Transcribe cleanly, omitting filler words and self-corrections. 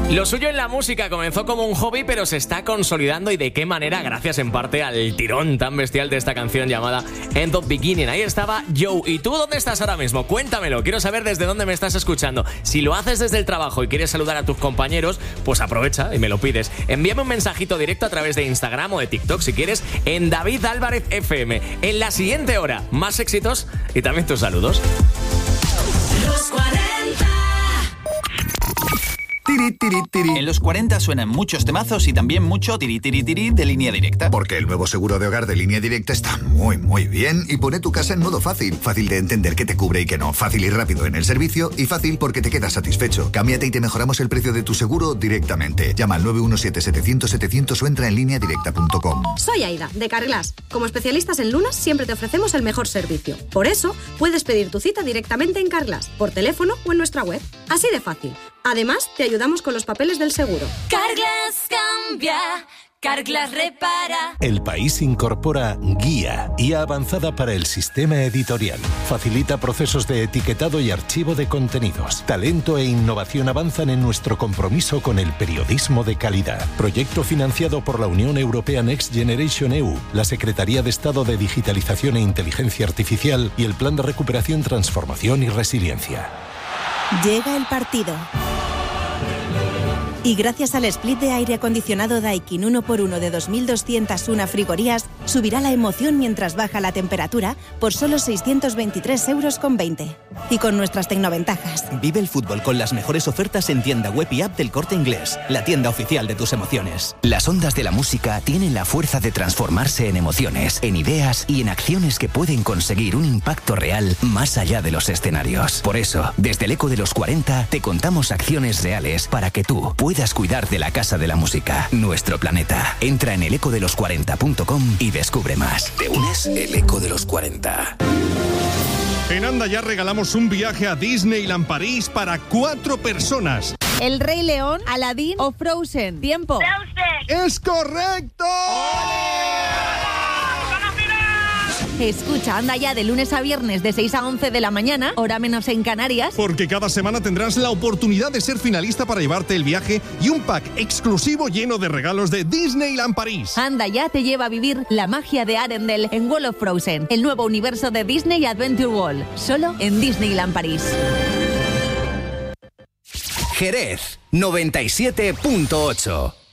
Lo suyo en la música comenzó como un hobby, pero se está consolidando, y de qué manera, gracias en parte al tirón tan bestial de esta canción llamada End of Beginning. Ahí estaba Joe. ¿Y tú dónde estás ahora mismo? Cuéntamelo, quiero saber desde dónde me estás escuchando. Si lo haces desde el trabajo y quieres saludar a tus compañeros, pues aprovecha y me lo pides. Envíame un mensajito directo a través de Instagram o de TikTok si quieres, en David Álvarez FM. En la siguiente hora, más éxitos y también tus saludos. Los 40. Tiri, tiri, tiri. En los 40 suenan muchos temazos y también mucho tiri, tiri, tiri de Línea Directa. Porque el nuevo seguro de hogar de Línea Directa está muy, muy bien y pone tu casa en modo fácil. Fácil de entender qué te cubre y qué no. Fácil y rápido en el servicio y fácil porque te quedas satisfecho. Cámbiate y te mejoramos el precio de tu seguro directamente. Llama al 917-700-700 o entra en lineadirecta.com. Soy Aida, de Carglass. Como especialistas en lunas, siempre te ofrecemos el mejor servicio. Por eso, puedes pedir tu cita directamente en Carglass, por teléfono o en nuestra web. Así de fácil. Además, te ayudamos con los papeles del seguro. Carglass cambia, Carglass repara. El País incorpora Guía Avanzada para el Sistema Editorial. Facilita procesos de etiquetado y archivo de contenidos. Talento e innovación avanzan en nuestro compromiso con el periodismo de calidad. Proyecto financiado por la Unión Europea Next Generation EU, la Secretaría de Estado de Digitalización e Inteligencia Artificial y el Plan de Recuperación, Transformación y Resiliencia. Llega el partido. Y gracias al split de aire acondicionado Daikin 1x1 de 2.201 frigorías, subirá la emoción mientras baja la temperatura por solo 623,20 €. Y con nuestras tecnoventajas. Vive el fútbol con las mejores ofertas en tienda web y app del Corte Inglés, la tienda oficial de tus emociones. Las ondas de la música tienen la fuerza de transformarse en emociones, en ideas y en acciones que pueden conseguir un impacto real más allá de los escenarios. Por eso, desde el Eco de los 40, te contamos acciones reales para que tú puedas cuidar de la Casa de la Música, nuestro planeta. Entra en elecodelos40.com y descubre más. ¿Te unes? El Eco de los 40. En Anda ya regalamos un viaje a Disneyland París para 4 personas. El Rey León, Aladdin o Frozen. Tiempo. ¡Frozen! ¡Es correcto! Escucha Anda ya de lunes a viernes de 6 a 11 de la mañana, hora menos en Canarias. Porque cada semana tendrás la oportunidad de ser finalista para llevarte el viaje y un pack exclusivo lleno de regalos de Disneyland París. Anda ya te lleva a vivir la magia de Arendelle en World of Frozen, el nuevo universo de Disney Adventure World, solo en Disneyland París. Jerez 97.8.